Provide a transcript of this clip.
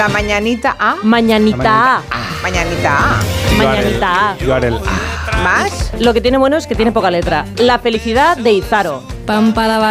La mañanita A. Mañanita A. Mañanita A. Mañanita A. Yo haré el ¿Más? Lo que tiene bueno es que tiene poca letra. La felicidad de Izaro. Pam para